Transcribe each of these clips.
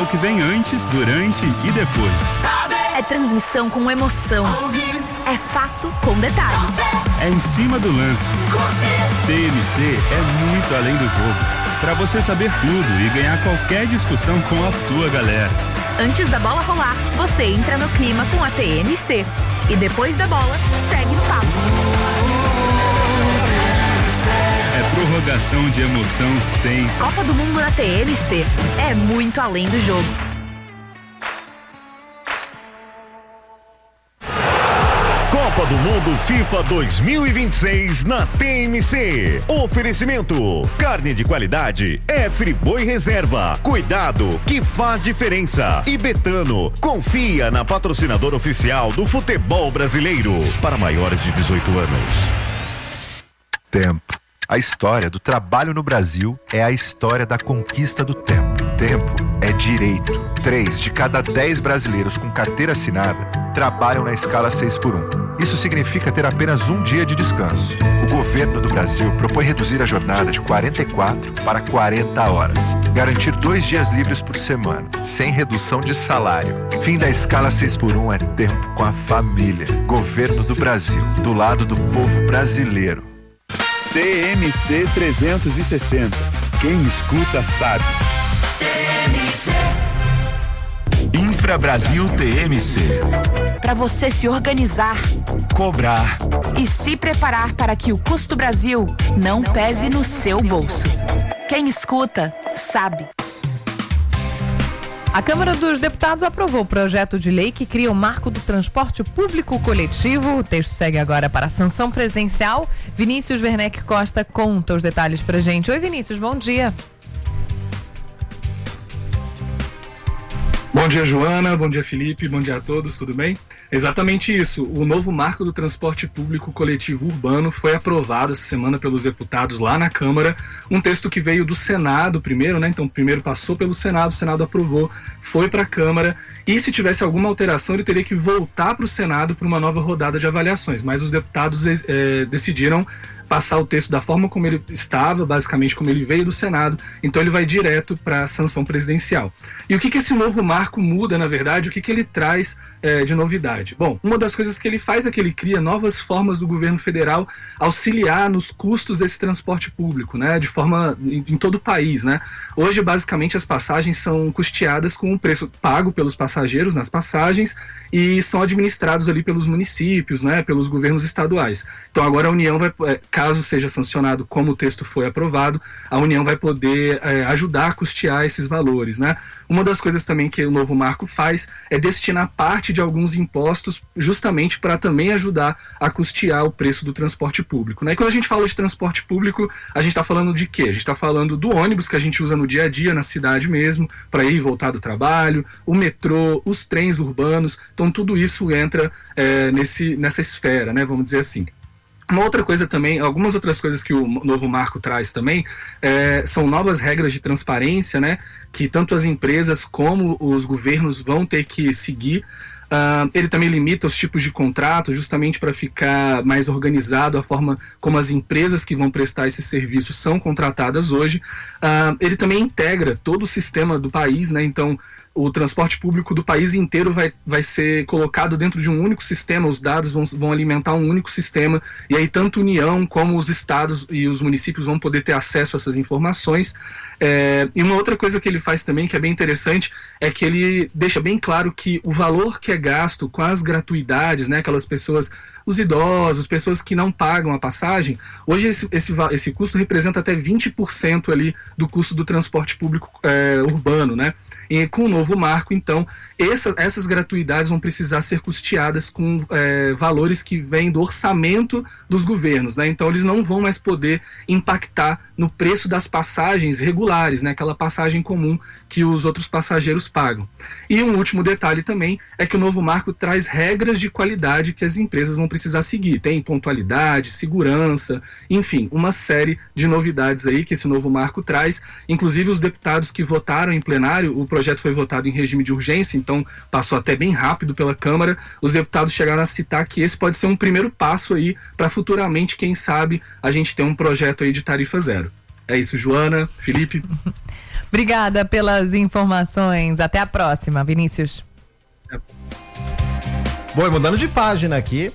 que vem antes, durante e depois. É transmissão com emoção. É fato com detalhes. É em cima do lance. TMC é muito além do jogo. Para você saber tudo e ganhar qualquer discussão com a sua galera. Antes da bola rolar, você entra no clima com a TMC. E depois da bola, segue o papo. É prorrogação de emoção sem. Copa do Mundo na TMC. É muito além do jogo. Copa do Mundo FIFA 2026 na TMC. Oferecimento: carne de qualidade é Friboi Reserva. Cuidado que faz diferença. E Betano, confia na patrocinadora oficial do futebol brasileiro. Para maiores de 18 anos. Tempo. A história do trabalho no Brasil é a história da conquista do tempo. Tempo é direito. 3 de cada 10 brasileiros com carteira assinada trabalham na escala 6x1. Isso significa ter apenas um dia de descanso. O governo do Brasil propõe reduzir a jornada de 44 para 40 horas. Garantir 2 dias livres por semana, sem redução de salário. Fim da escala 6x1 é tempo com a família. Governo do Brasil, do lado do povo brasileiro. TMC 360. Quem escuta sabe. Infra Brasil TMC. Para você se organizar, Cobrar e se preparar para que o Custo Brasil não pese no seu bolso. Quem escuta, sabe. A Câmara dos Deputados aprovou o projeto de lei que cria o marco do transporte público coletivo. O texto segue agora para a sanção presidencial. Vinícius Werneck Costa conta os detalhes pra gente. Oi, Vinícius, bom dia. Bom dia, Joana, bom dia, Felipe, bom dia a todos, tudo bem? Exatamente isso, o novo marco do transporte público coletivo urbano foi aprovado essa semana pelos deputados lá na Câmara, um texto que veio do Senado primeiro, né? Então primeiro passou pelo Senado, o Senado aprovou, foi para a Câmara e se tivesse alguma alteração ele teria que voltar para o Senado para uma nova rodada de avaliações, mas os deputados decidiram passar o texto da forma como ele estava, basicamente como ele veio do Senado, então ele vai direto para a sanção presidencial. E o que esse novo marco muda, na verdade, o que ele traz de novidade? Bom, uma das coisas que ele faz é que ele cria novas formas do governo federal auxiliar nos custos desse transporte público, né, de forma em todo o país, né. Hoje, basicamente, as passagens são custeadas com o preço pago pelos passageiros nas passagens e são administrados ali pelos municípios, né, pelos governos estaduais. Então agora a União vai, caso seja sancionado como o texto foi aprovado, a União vai poder ajudar a custear esses valores, né. Uma das coisas também que o novo marco faz é destinar parte de alguns impostos justamente para também ajudar a custear o preço do transporte público, né? E quando a gente fala de transporte público, a gente está falando de quê? A gente está falando do ônibus que a gente usa no dia a dia, na cidade mesmo, para ir e voltar do trabalho, o metrô, os trens urbanos, então tudo isso entra nessa esfera, né? Vamos dizer assim. Uma outra coisa também, algumas outras coisas que o novo marco traz também, são novas regras de transparência, né, que tanto as empresas como os governos vão ter que seguir. Ele também limita os tipos de contrato, justamente para ficar mais organizado a forma como as empresas que vão prestar esses serviços são contratadas hoje. Ele também integra todo o sistema do país, né, então o transporte público do país inteiro vai ser colocado dentro de um único sistema, os dados vão alimentar um único sistema, e aí tanto a União como os estados e os municípios vão poder ter acesso a essas informações. E uma outra coisa que ele faz também, que é bem interessante, é que ele deixa bem claro que o valor que é gasto com as gratuidades, né, aquelas pessoas, os idosos, pessoas que não pagam a passagem, hoje esse custo representa até 20% ali do custo do transporte público urbano, né? E com o novo marco, então, essas gratuidades vão precisar ser custeadas com valores que vêm do orçamento dos governos, né? Então eles não vão mais poder impactar no preço das passagens regulares, né? Aquela passagem comum que os outros passageiros pagam. E um último detalhe também é que o novo marco traz regras de qualidade que as empresas vão precisar seguir. Tem pontualidade, segurança, enfim, uma série de novidades aí que esse novo marco traz. Inclusive os deputados que votaram em plenário, o projeto foi votado em regime de urgência, então passou até bem rápido pela Câmara. Os deputados chegaram a citar que esse pode ser um primeiro passo aí para futuramente, quem sabe, a gente ter um projeto aí de tarifa zero. É isso, Joana, Felipe. Obrigada pelas informações. Até a próxima, Vinícius. Bom, e mudando de página aqui,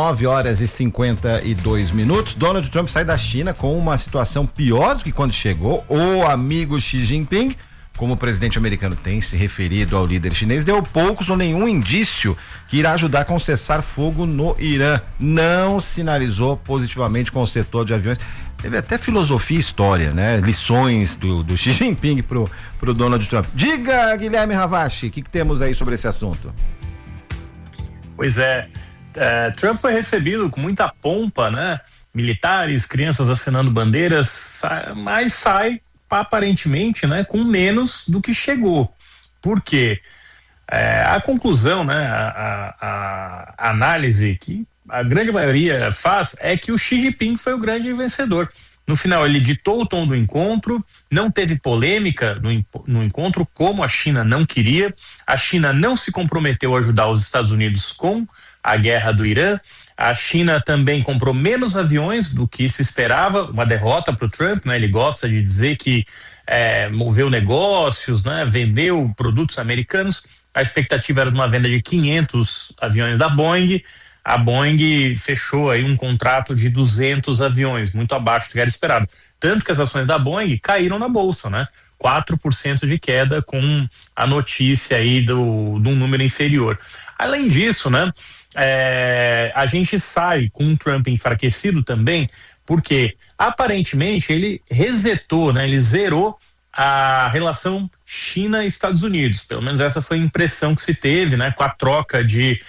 9h52. Donald Trump sai da China com uma situação pior do que quando chegou. O amigo Xi Jinping, como o presidente americano tem se referido ao líder chinês, deu poucos ou nenhum indício que irá ajudar com cessar-fogo no Irã. Não sinalizou positivamente com o setor de aviões. Teve até filosofia e história, né? Lições do Xi Jinping pro Donald Trump. Diga, Guilherme Ravache, o que temos aí sobre esse assunto? Pois é, Trump foi recebido com muita pompa, né? Militares, crianças assinando bandeiras, mas sai aparentemente, né, com menos do que chegou. Por quê? A conclusão, né, a análise que a grande maioria faz é que o Xi Jinping foi o grande vencedor. No final, ele ditou o tom do encontro, não teve polêmica no encontro, como a China não queria. A China não se comprometeu a ajudar os Estados Unidos com a guerra do Irã. A China também comprou menos aviões do que se esperava, uma derrota para o Trump, né? Ele gosta de dizer que moveu negócios, né? Vendeu produtos americanos. A expectativa era de uma venda de 500 aviões da Boeing. A Boeing fechou aí um contrato de 200 aviões, muito abaixo do que era esperado. Tanto que as ações da Boeing caíram na bolsa, né? 4% de queda com a notícia aí de um número inferior. Além disso, né? A gente sai com o Trump enfraquecido também, porque aparentemente ele resetou, né? Ele zerou a relação China-Estados Unidos. Pelo menos essa foi a impressão que se teve, né? Com a troca de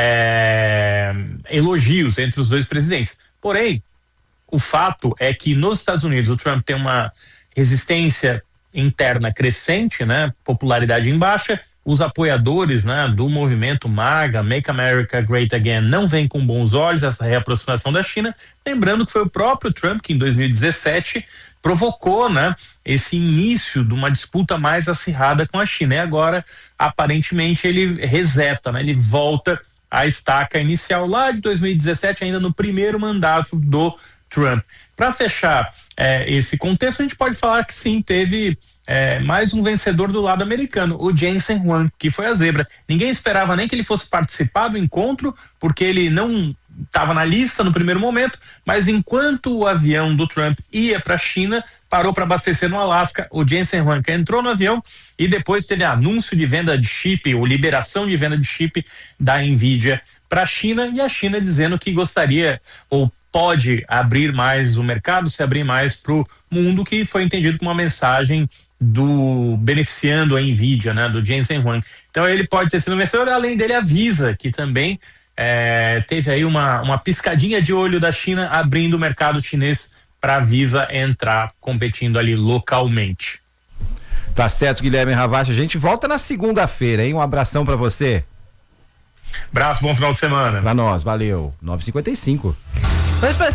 elogios entre os dois presidentes. Porém, o fato é que nos Estados Unidos o Trump tem uma resistência interna crescente, né? Popularidade em baixa. Os apoiadores, né, do movimento MAGA, Make America Great Again, não veem com bons olhos essa reaproximação da China. Lembrando que foi o próprio Trump que em 2017 provocou, né, esse início de uma disputa mais acirrada com a China. E agora, aparentemente, ele reseta, né, ele volta à estaca inicial lá de 2017, ainda no primeiro mandato do Trump. Para fechar esse contexto, a gente pode falar que sim, teve mais um vencedor do lado americano, o Jensen Huang, que foi a zebra. Ninguém esperava nem que ele fosse participar do encontro, porque ele não estava na lista no primeiro momento, mas enquanto o avião do Trump ia para a China, parou para abastecer no Alasca, o Jensen Huang entrou no avião e depois teve anúncio de venda de chip, ou liberação de venda de chip da Nvidia para a China, e a China dizendo que gostaria, ou pode abrir mais o mercado, se abrir mais para o mundo, que foi entendido como uma mensagem beneficiando a Nvidia, né, do Jensen Huang. Então ele pode ter sido vencedor. Além dele, a Visa, que também teve aí uma piscadinha de olho da China, abrindo o mercado chinês para a Visa entrar competindo ali localmente. Tá certo, Guilherme Ravache. A gente volta na segunda-feira, hein? Um abração para você. Abraço, bom final de semana. Pra nós, valeu. 9h55. Vamos para a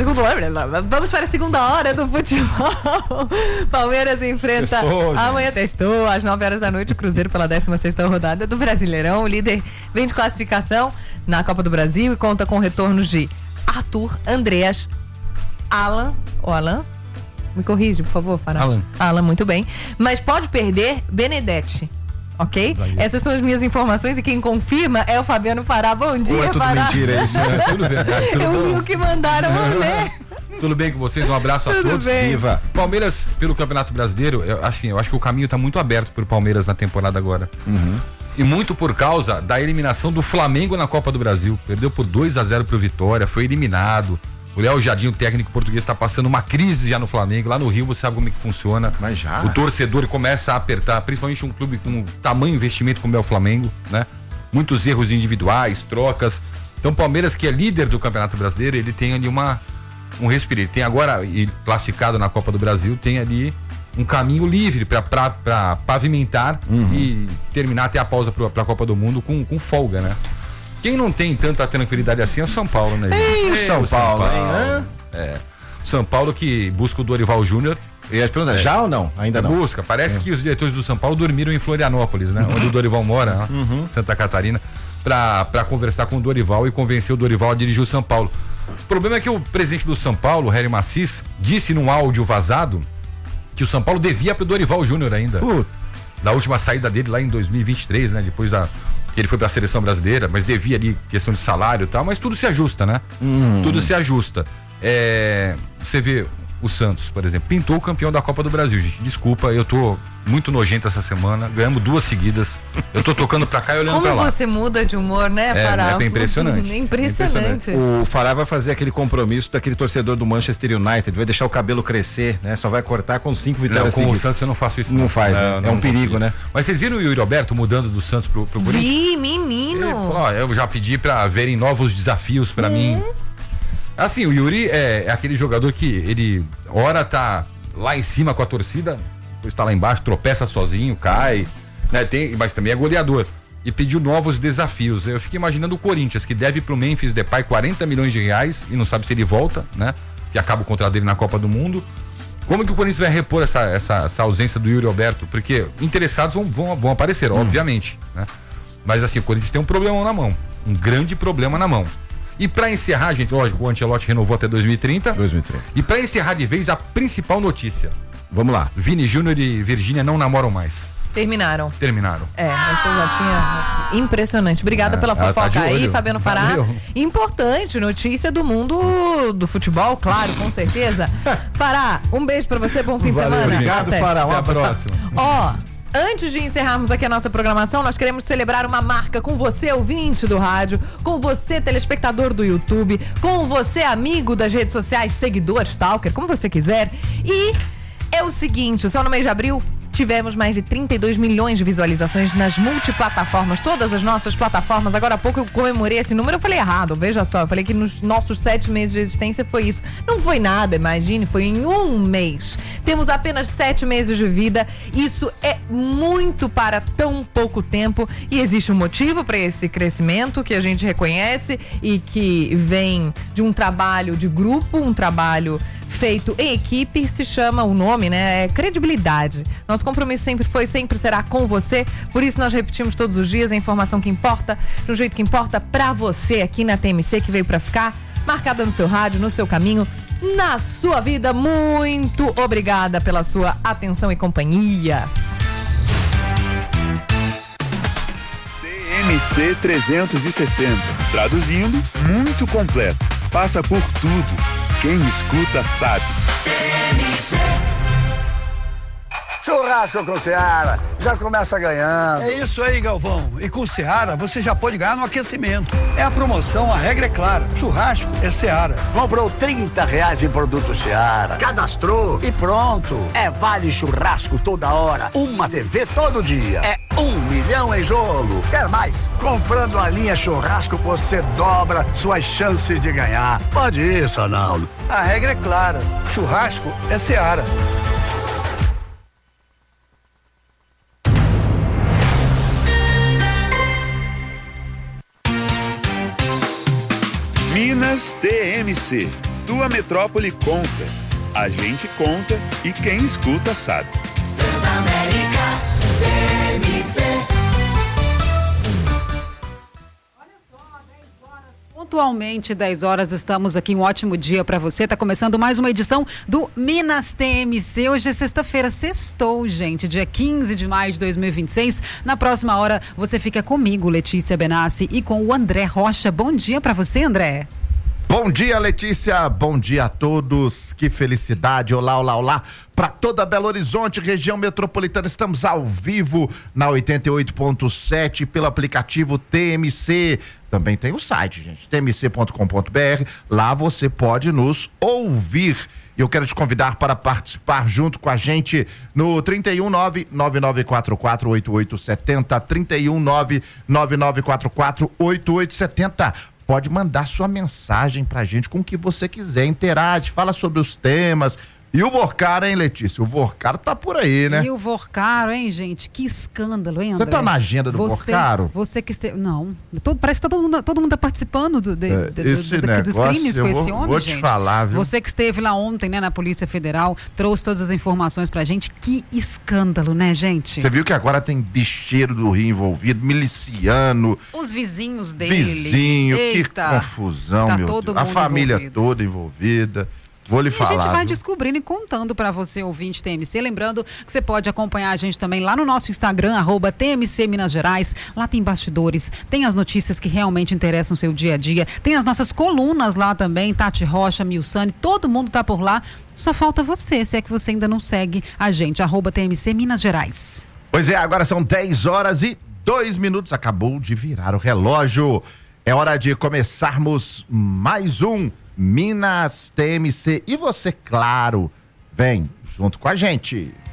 segunda hora do futebol. Palmeiras enfrenta amanhã, testou, às 9h da noite, o Cruzeiro pela 16ª rodada do Brasileirão. O líder vem de classificação na Copa do Brasil e conta com retornos de Arthur, Andreas, Alan, me corrige, por favor, Fará. Alan, muito bem. Mas pode perder Benedetti. Ok? Valeu. Essas são as minhas informações e quem confirma é o Fabiano Fará. Bom dia, é tudo Fará. Mentira isso, é tudo verdade. Tudo eu vi o que mandaram ler. Tudo bem com vocês? Um abraço a todos. Bem. Viva! Palmeiras, pelo Campeonato Brasileiro, eu acho que o caminho está muito aberto para o Palmeiras na temporada agora. Uhum. E muito por causa da eliminação do Flamengo na Copa do Brasil. Perdeu por 2-0 pro Vitória, foi eliminado. O Léo Jardim, o técnico português, está passando uma crise já no Flamengo. Lá no Rio, você sabe como é que funciona. Mas já. O torcedor começa a apertar, principalmente um clube com tamanho investimento como é o Flamengo, né? Muitos erros individuais, trocas. Então, o Palmeiras, que é líder do Campeonato Brasileiro, ele tem ali um respiro. Ele tem agora, classificado na Copa do Brasil, tem ali um caminho livre para pavimentar e terminar até a pausa para a Copa do Mundo com folga, né? Quem não tem tanta tranquilidade assim é o São Paulo, né? São Paulo, hein? São Paulo que busca o Dorival Júnior. E as perguntas, já ou não? Ainda não. Busca. Parece que os diretores do São Paulo dormiram em Florianópolis, né? Onde o Dorival mora, Santa Catarina, para conversar com o Dorival e convencer o Dorival a dirigir o São Paulo. O problema é que o presidente do São Paulo, Hélio Massis, disse num áudio vazado que o São Paulo devia pro Dorival Júnior ainda. Da última saída dele lá em 2023, né? Depois que ele foi pra seleção brasileira, mas devia ali questão de salário e tal, mas tudo se ajusta, né? Tudo se ajusta. Você vê o Santos, por exemplo, pintou o campeão da Copa do Brasil, gente. Desculpa, eu tô muito nojento essa semana. Ganhamos 2 seguidas. Eu tô tocando pra cá e olhando pra lá. Como você muda de humor, né, Fará? É impressionante. Impressionante. O Fará vai fazer aquele compromisso daquele torcedor do Manchester United, vai deixar o cabelo crescer, né? Só vai cortar com 5 vitórias seguidas. Com o Santos eu não faço isso. Não faz, né? É um perigo, né? Mas vocês viram o Yuri Alberto mudando do Santos pro Corinthians? Vi, menino. Eu já pedi pra verem novos desafios pra mim. Assim, o Yuri é aquele jogador que ele ora tá lá em cima com a torcida, depois tá lá embaixo, tropeça sozinho, cai, né? Mas também é goleador. E pediu novos desafios. Eu fico imaginando o Corinthians, que deve pro Memphis Depay 40 milhões de reais e não sabe se ele volta, né? Que acaba o contrato dele na Copa do Mundo. Como que o Corinthians vai repor essa ausência do Yuri Alberto? Porque interessados vão aparecer, obviamente, né? Mas assim, o Corinthians tem um problemão na mão, um grande problema na mão. E pra encerrar, gente, lógico, o Ancelotti renovou até 2030. E pra encerrar de vez, a principal notícia. Vamos lá. Vini Júnior e Virgínia não namoram mais. Terminaram. Essa já tinha... Impressionante. Obrigada pela fofoca tá aí, Fabiano Fará. Valeu. Importante, notícia do mundo do futebol, claro, com certeza. Fará, um beijo pra você, bom fim de semana. Obrigado, Fará. Até a próxima. Antes de encerrarmos aqui a nossa programação, nós queremos celebrar uma marca com você, ouvinte do rádio, com você, telespectador do YouTube, com você, amigo das redes sociais, seguidor, stalker, como você quiser. E é o seguinte, só no mês de abril tivemos mais de 32 milhões de visualizações nas multiplataformas, todas as nossas plataformas. Agora há pouco eu comemorei esse número, eu falei errado, veja só, eu falei que nos nossos 7 meses de existência foi isso. Não foi nada, imagine, foi em um mês. Temos apenas 7 meses de vida, isso é muito para tão pouco tempo e existe um motivo para esse crescimento que a gente reconhece e que vem de um trabalho de grupo, um trabalho feito em equipe, se chama o nome, né? É credibilidade. Nosso compromisso sempre foi, sempre será com você. Por isso nós repetimos todos os dias a informação que importa, do jeito que importa pra você aqui na TMC, que veio pra ficar, marcada no seu rádio, no seu caminho, na sua vida. Muito obrigada pela sua atenção e companhia. TMC 360. Traduzindo, muito completo. Passa por tudo. Quem escuta sabe. Churrasco com Seara, já começa ganhando. É isso aí, Galvão. E com Seara, você já pode ganhar no aquecimento. É a promoção, a regra é clara. Churrasco é Seara. Comprou R$30 em produto Seara, cadastrou e pronto. É vale churrasco toda hora, uma TV todo dia. É 1 milhão em jogo. Quer mais? Comprando a linha churrasco, você dobra suas chances de ganhar. Pode ir, Sonaldo. A regra é clara. Churrasco é Seara. Minas TMC. Tua metrópole conta. A gente conta e quem escuta sabe. Transamérica TMC. Pontualmente 10 horas, estamos aqui, um ótimo dia para você. Está começando mais uma edição do Minas TMC. Hoje é sexta-feira, sextou, gente, dia 15 de maio de 2026. Na próxima hora você fica comigo, Letícia Benassi, e com o André Rocha. Bom dia para você, André. Bom dia, Letícia, bom dia a todos, que felicidade, olá, olá, olá, para toda Belo Horizonte, região metropolitana, estamos ao vivo na 88.7 pelo aplicativo TMC, também tem o site, gente, tmc.com.br, lá você pode nos ouvir. Eu quero te convidar para participar junto com a gente no 319-9944-8870, 319-9944-8870. Pode mandar sua mensagem pra gente com o que você quiser, interage, fala sobre os temas. E o Vorcaro, hein, Letícia? O Vorcaro tá por aí, né? E o Vorcaro, hein, gente? Que escândalo, hein, André? Você tá na agenda do Vorcaro? Você que... Não. Parece que todo mundo tá participando dos crimes com esse homem, vou gente. Te falar, viu? Você que esteve lá ontem, né, na Polícia Federal, trouxe todas as informações pra gente. Que escândalo, né, gente? Você viu que agora tem bicheiro do Rio envolvido, miliciano. Os vizinhos dele. Vizinho, eita, que confusão, tá meu todo Deus. A família envolvido. toda envolvida. Vou lhe E falar. a gente vai viu? descobrindo e contando pra você, ouvinte TMC. Lembrando que você pode acompanhar a gente também lá no nosso Instagram, @TMC Minas Gerais. Lá tem bastidores, tem as notícias que realmente interessam o seu dia a dia. Tem as nossas colunas lá também, Tati Rocha, Milsane, todo mundo tá por lá. Só falta você, se é que você ainda não segue a gente, @TMC Minas Gerais. Pois é, agora são 10h02. Acabou de virar o relógio. É hora de começarmos mais um Minas TMC. E você, claro, vem junto com a gente.